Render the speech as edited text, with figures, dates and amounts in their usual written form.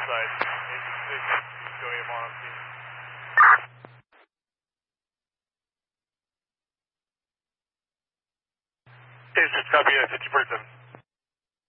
side. 86, go AMR on scene. Okay, just copy 5047.